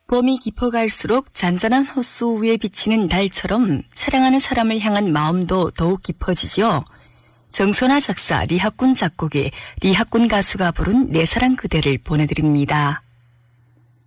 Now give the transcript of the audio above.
봄이 깊어갈수록 잔잔한 호수 위에 비치는 달처럼 사랑하는 사람을 향한 마음도 더욱 깊어지죠. 정선아 작사, 리학군 작곡의 리학군 가수가 부른 내 사랑 그대를 보내드립니다.